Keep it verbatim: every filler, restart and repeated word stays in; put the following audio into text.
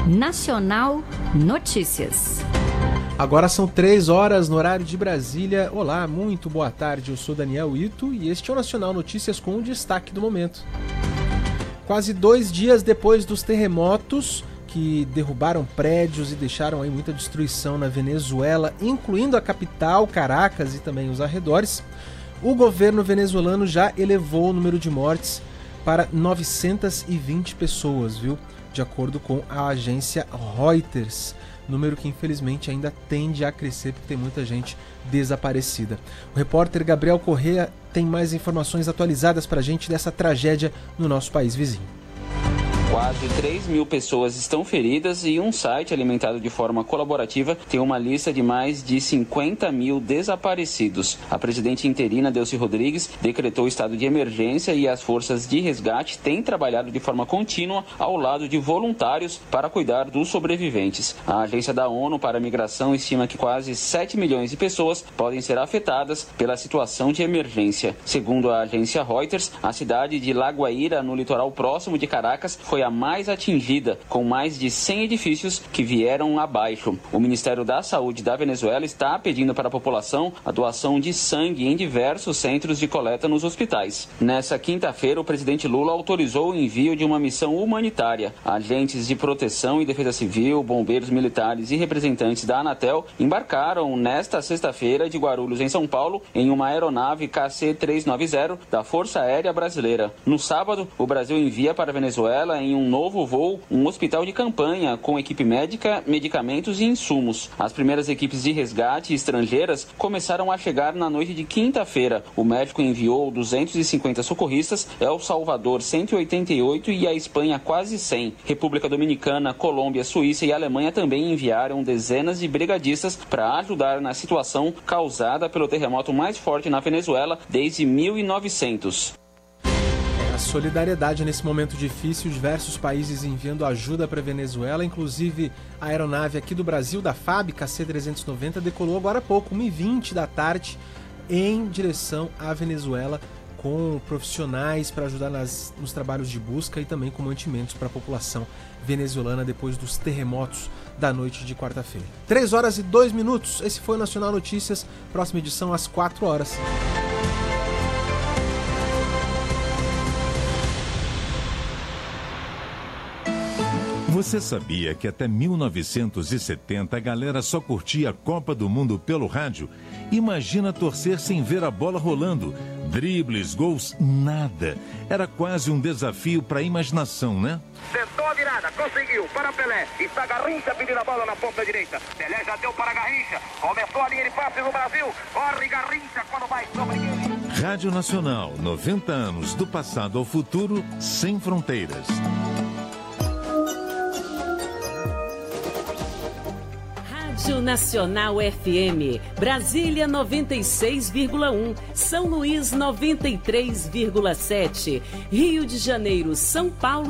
Nacional Notícias. Agora são três horas no horário de Brasília. Olá, muito boa tarde. Eu sou Daniel Ito e este é o Nacional Notícias com o destaque do momento. Quase dois dias depois dos terremotos que derrubaram prédios e deixaram aí muita destruição na Venezuela, incluindo a capital, Caracas, e também os arredores, o governo venezuelano já elevou o número de mortes para novecentas e vinte pessoas, viu? De acordo com a agência Reuters. Número que infelizmente ainda tende a crescer porque tem muita gente desaparecida. O repórter Gabriel Correa tem mais informações atualizadas para a gente dessa tragédia no nosso país vizinho. Quase três mil pessoas estão feridas e um site alimentado de forma colaborativa tem uma lista de mais de cinquenta mil desaparecidos. A presidente interina Delcy Rodrigues decretou estado de emergência e as forças de resgate têm trabalhado de forma contínua ao lado de voluntários para cuidar dos sobreviventes. A Agência da ONU para a Migração estima que quase sete milhões de pessoas podem ser afetadas pela situação de emergência. Segundo a agência Reuters, a cidade de La Guaira, no litoral próximo de Caracas, foi a mais atingida, com mais de cem edifícios que vieram abaixo. O Ministério da Saúde da Venezuela está pedindo para a população a doação de sangue em diversos centros de coleta nos hospitais. Nessa quinta-feira, o presidente Lula autorizou o envio de uma missão humanitária. Agentes de proteção e defesa civil, bombeiros militares e representantes da Anatel embarcaram nesta sexta-feira de Guarulhos, em São Paulo, em uma aeronave K C trezentos e noventa da Força Aérea Brasileira. No sábado, o Brasil envia para a Venezuela, em um novo voo, um hospital de campanha com equipe médica, medicamentos e insumos. As primeiras equipes de resgate estrangeiras começaram a chegar na noite de quinta-feira. O México enviou duzentos e cinquenta socorristas, El Salvador cento e oitenta e oito e a Espanha quase cem. República Dominicana, Colômbia, Suíça e Alemanha também enviaram dezenas de brigadistas para ajudar na situação causada pelo terremoto mais forte na Venezuela desde mil e novecentos. Solidariedade nesse momento difícil, diversos países enviando ajuda para a Venezuela, inclusive a aeronave aqui do Brasil, da F A B, K C trezentos e noventa, decolou agora há pouco, uma e vinte da tarde, em direção à Venezuela, com profissionais para ajudar nas, nos trabalhos de busca e também com mantimentos para a população venezuelana depois dos terremotos da noite de quarta-feira. três horas e dois minutos, esse foi o Nacional Notícias, próxima edição às quatro horas. Você sabia que até mil novecentos e setenta a galera só curtia a Copa do Mundo pelo rádio? Imagina torcer sem ver a bola rolando. Dribles, gols, nada. Era quase um desafio para a imaginação, né? Tentou a virada, conseguiu, para Pelé. Está Garrincha pedindo a bola na ponta direita. Pelé já deu para Garrincha. Começou a linha de passes no Brasil. Corre Garrincha quando vai sobre ele. Rádio Nacional, noventa anos do passado ao futuro, sem fronteiras. Rádio Nacional F M, Brasília noventa e seis vírgula um, São Luís noventa e três vírgula sete, Rio de Janeiro, São Paulo